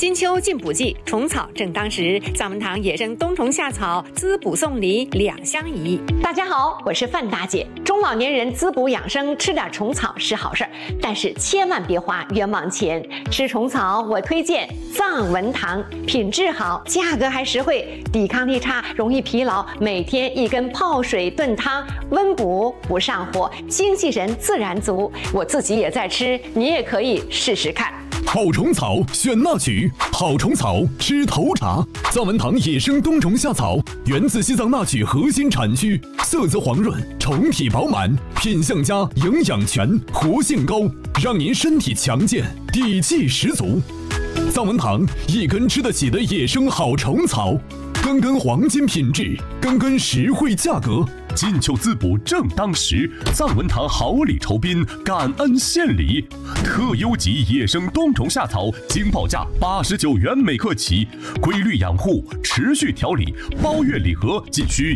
金秋进补季，虫草正当时，藏文堂野生冬虫夏草滋补送礼两相宜。 大家好，我是范大姐。中老年人滋补养生，吃点虫草是好事儿，但是千万别花冤枉钱。吃虫草，我推荐藏文堂，品质好，价格还实惠，抵抗力差，容易疲劳，每天一根泡水炖汤，温补不上火，精气神自然足。我自己也在吃，你也可以试试看。 好虫草选那曲，好虫草吃头茶。藏文堂野生冬虫夏草源自西藏那曲核心产区，色泽黄润，虫体饱满，品相佳，营养全，活性高，让您身体强健，底气十足。藏文堂一根吃得起的野生好虫草，根根黄金品质，根根实惠价格。 金秋滋补正当时，藏文堂好礼酬宾，感恩献礼。特优级野生冬虫夏草，经报价89元每克起，规律养护，持续调理，包月礼盒仅需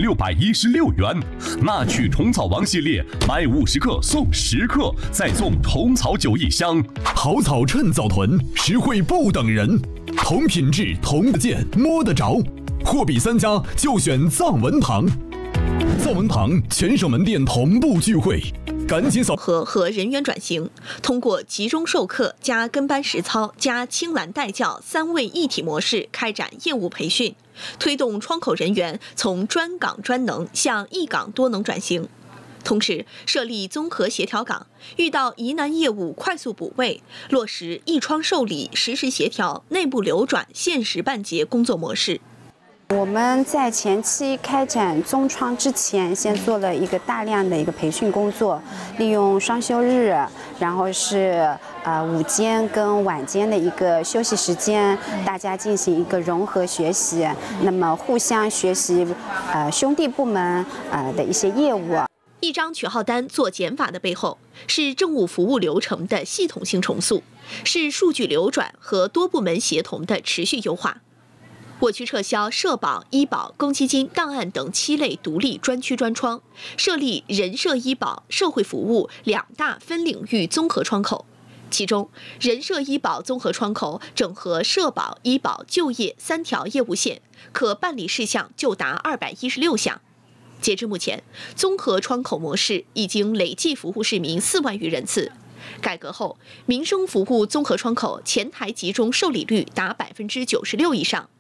1616元。那曲虫草王系列，买50克送10克，再送虫草酒1箱。 好草趁早囤，实惠不等人，同品质同得见摸得着，货比3家就选藏文堂。藏文堂全省门店同步聚会，赶紧扫和人员转型，通过集中授课加跟班实操加青蓝带教3位一体模式开展业务培训，推动窗口人员从专岗专能向一岗多能转型。同时设立综合协调岗，遇到疑难业务快速补位，落实一窗受理、实时协调、内部流转、限时办结工作模式。 我们在前期开展宗窗之前，先做了一个大量的一个培训工作，利用双休日，然后是午间跟晚间的一个休息时间，大家进行一个融合学习，那么互相学习兄弟部门的一些业务。 一张取号单做减法的背后，是政务服务流程的系统性重塑，是数据流转和多部门协同的持续优化。我区撤销社保、医保、公积金、档案等7类独立专区专窗，设立人社医保、社会服务2大分领域综合窗口。其中，人社医保综合窗口整合社保、医保、就业3条业务线，可办理事项就达216项。截至目前，综合窗口模式已经累计服务市民4万余人次。改革后，民生服务综合窗口前台集中受理率达96%以上。